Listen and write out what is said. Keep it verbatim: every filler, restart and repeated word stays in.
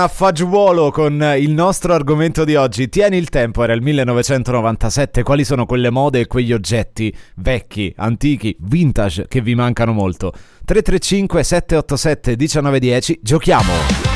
A fagiolo con il nostro argomento di oggi. Tieni il tempo, era il millenovecentonovantasette. Quali sono quelle mode e quegli oggetti vecchi, antichi, vintage che vi mancano molto? tre tre cinque sette otto sette uno nove uno zero. Giochiamo!